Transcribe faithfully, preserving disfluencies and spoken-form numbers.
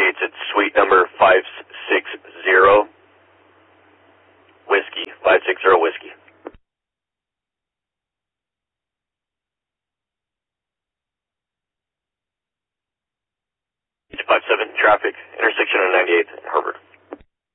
indicates it's suite number five six zero, Whiskey, five six zero Whiskey. five seven traffic, intersection of ninety-eighth, Harvard.